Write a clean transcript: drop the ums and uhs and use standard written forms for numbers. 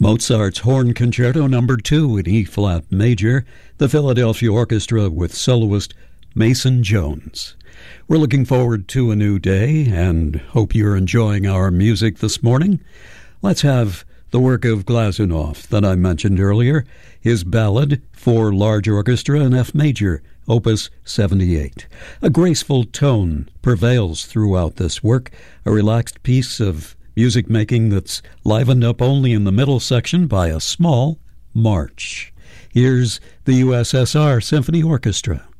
Mozart's Horn Concerto No. 2 in E-flat major, the Philadelphia Orchestra with soloist Mason Jones. We're looking forward to a new day and hope you're enjoying our music this morning. Let's have the work of Glazunov that I mentioned earlier, his ballad for large orchestra in F major, Opus 78. A graceful tone prevails throughout this work, a relaxed piece of music making that's livened up only in the middle section by a small march. Here's the USSR Symphony Orchestra.